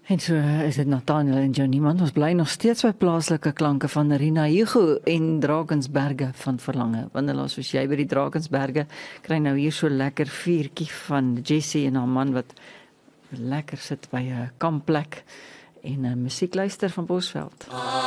En so is dit Nathaniel en Joe Niemand. Ons bly nog steeds by plaaslike klanke van Rina Hugo en Drakensberge van Verlange. Wanneer soos jy by die Drakensberge kry nou hier so lekker vuurtjie van Jessie en haar man wat lekker sit by 'n kampplek en musiek luister van Bosveld.